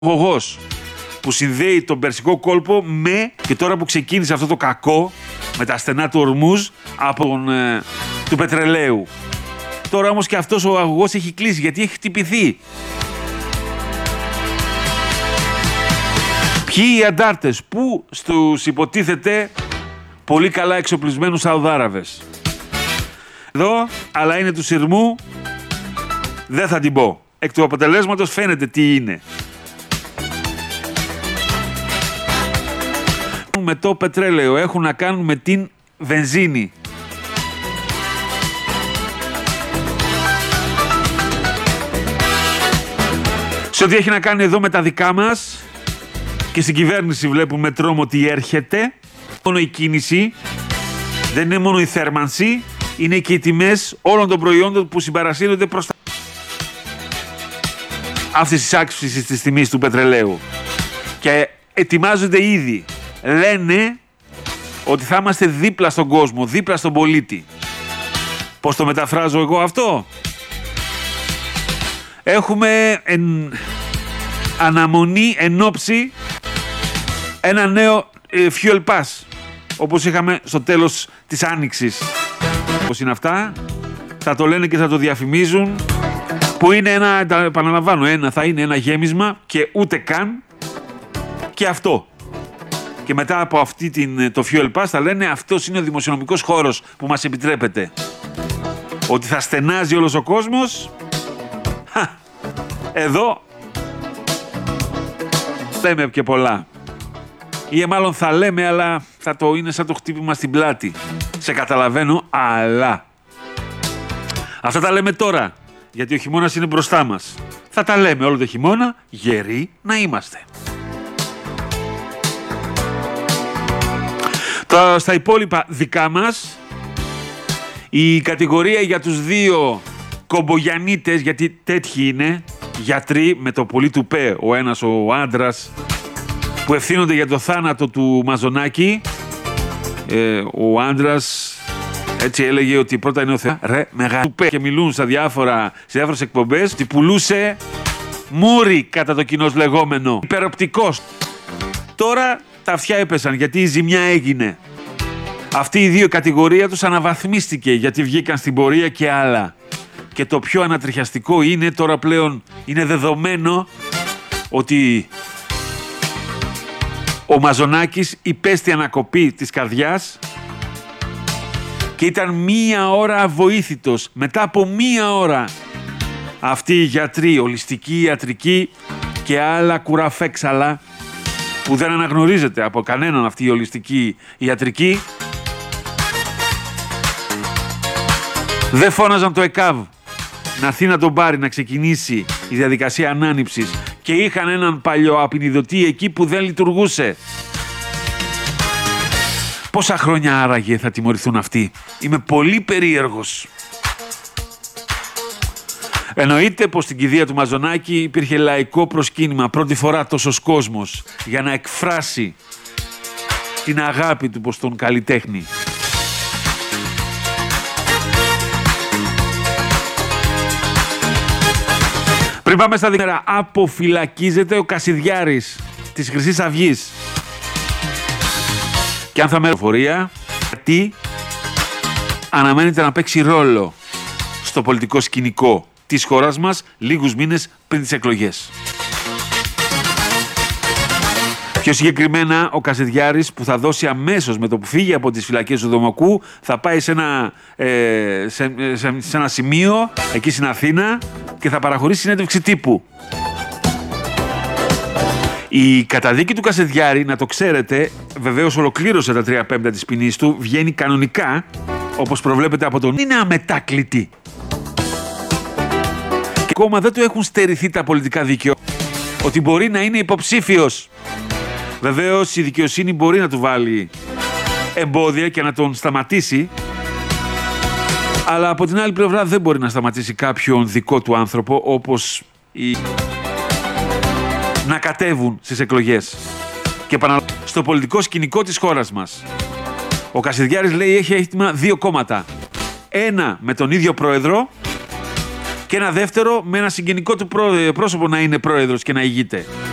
Γογός που συνδέει τον Περσικό κόλπο με, και τώρα που ξεκίνησε αυτό το κακό με τα στενά του Ορμούζ του πετρελαίου. Τώρα όμως και αυτός ο αγωγός έχει κλείσει γιατί έχει χτυπηθεί. Ποιοι οι αντάρτες που στους υποτίθεται πολύ καλά εξοπλισμένους Σαουδάραβες. Εδώ, αλλά είναι του σειρμού, δεν θα την πω. Εκ του αποτελέσματος φαίνεται τι είναι. Με το πετρέλαιο, έχουν να κάνουν με την βενζίνη. Σε ό,τι έχει να κάνει εδώ με τα δικά μας και στην κυβέρνηση βλέπουμε τρόμο ότι έρχεται. Μόνο η κίνηση, δεν είναι μόνο η θέρμανση, είναι και οι τιμές όλων των προϊόντων που συμπαρασύρονται προς τα αυτής της αύξησης της τιμής του πετρελαίου. Και ετοιμάζονται ήδη. Λένε ότι θα είμαστε δίπλα στον κόσμο, δίπλα στον πολίτη. Πώς το μεταφράζω εγώ αυτό? Έχουμε αναμονή ενόψει ένα νέο fuel pass, όπως είχαμε στο τέλος της Άνοιξης. Πώς είναι αυτά, θα το λένε και θα το διαφημίζουν, που είναι ένα, επαναλαμβάνω, θα είναι ένα γέμισμα και ούτε καν και αυτό. Και μετά από αυτή το fuel pass θα λένε αυτός είναι ο δημοσιονομικός χώρος που μας επιτρέπεται. Ότι θα στενάζει όλος ο κόσμος. Εδώ λέμε και πολλά. Ή μάλλον θα λέμε, αλλά θα το είναι σαν το χτύπημα στην πλάτη. Σε καταλαβαίνω, αλλά αυτά τα λέμε τώρα, γιατί ο χειμώνας είναι μπροστά μας. Θα τα λέμε όλο το χειμώνα, γεροί να είμαστε. Στα υπόλοιπα δικά μας, η κατηγορία για τους δύο κομπογιανίτες, γιατί τέτοιοι είναι, γιατροί με το πολύ τουπέ, ο ένας ο άντρας, που ευθύνονται για το θάνατο του Μαζονάκη. Ο άντρας έτσι έλεγε ότι πρώτα είναι ο Θεός, ρε μεγάλο τουπέ, και μιλούν σε διάφορες εκπομπές ότι πουλούσε μούρι κατά το κοινώς λεγόμενο, υπεροπτικός. Τώρα τα αυτιά έπεσαν γιατί η ζημιά έγινε. Αυτή οι δύο κατηγορία τους αναβαθμίστηκε γιατί βγήκαν στην πορεία και άλλα. Και το πιο ανατριχιαστικό είναι, τώρα πλέον είναι δεδομένο, ότι ο Μαζονάκης υπέστη ανακοπή της καρδιάς και ήταν 1 ώρα αβοήθητος. Μετά από 1 ώρα αυτοί οι γιατροί, ολιστικοί, ιατρικοί και άλλα κουραφέξαλα, που δεν αναγνωρίζεται από κανέναν αυτή η ολιστική ιατρική, δεν φώναζαν το ΕΚΑΒ να έρθει να τον πάρει, να ξεκινήσει η διαδικασία ανάνυψης, και είχαν έναν παλιοαπεινιδωτή εκεί που δεν λειτουργούσε. Πόσα χρόνια άραγε θα τιμωρηθούν αυτοί? Είμαι πολύ περίεργος. Εννοείται πως στην κηδεία του Μαζονάκη υπήρχε λαϊκό προσκύνημα, πρώτη φορά τόσος κόσμος, για να εκφράσει την αγάπη του προς τον καλλιτέχνη. Πριν πάμε στα δίκαια, αποφυλακίζεται ο Κασιδιάρης της Χρυσής Αυγής. Και αν θα με εφορία, γιατί αναμένεται να παίξει ρόλο στο πολιτικό σκηνικό της χώρας μας λίγους μήνες πριν τις εκλογές. Πιο συγκεκριμένα, ο Κασιδιάρης, που θα δώσει αμέσως με το που φύγει από τις φυλακές του Δομοκού, θα πάει σε ένα σημείο εκεί στην Αθήνα και θα παραχωρήσει συνέντευξη τύπου. Η καταδίκη του Κασιδιάρη, να το ξέρετε, βεβαίως ολοκλήρωσε τα 3/5 της ποινής του, βγαίνει κανονικά, όπως προβλέπεται από τον, είναι αμετάκλητη. Και ακόμα δεν του έχουν στερηθεί τα πολιτικά δικαιώματα, ότι μπορεί να είναι υποψήφιος. Βεβαίως η δικαιοσύνη μπορεί να του βάλει εμπόδια και να τον σταματήσει, αλλά από την άλλη πλευρά δεν μπορεί να σταματήσει κάποιον δικό του άνθρωπο, όπως να κατέβουν στις εκλογές. Και στο πολιτικό σκηνικό της χώρας μας, ο Κασιδιάρης λέει έχει έτοιμα 2 κόμματα. Ένα με τον ίδιο πρόεδρο και ένα δεύτερο με ένα συγγενικό του πρόσωπο να είναι πρόεδρος και να ηγείται.